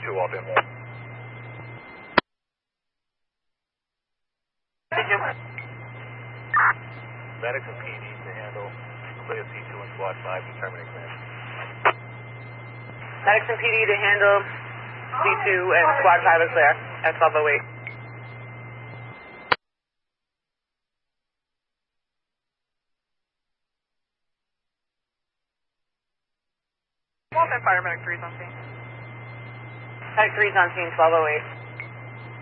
C2 Walton. Medics and PD to handle. Clear C2 and Squad 5 to terminate command. Medics and PD to handle C2 and Squad 5 is clear at 1208. Walton, Fire Medic 3's on scene. Medic 3's on scene, 1208.